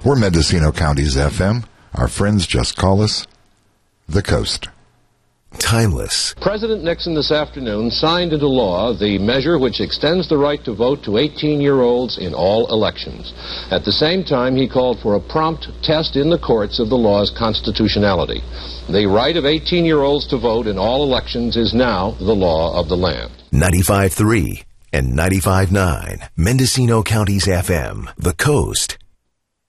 We're Mendocino County's FM. Our friends just call us The Coast. Timeless. President Nixon this afternoon signed into law the measure which extends the right to vote to 18-year-olds in all elections. At the same time, he called for a prompt test in the courts of the law's constitutionality. The right of 18-year-olds to vote in all elections is now the law of the land. 95.3 and 95.9, Mendocino County's FM, The Coast.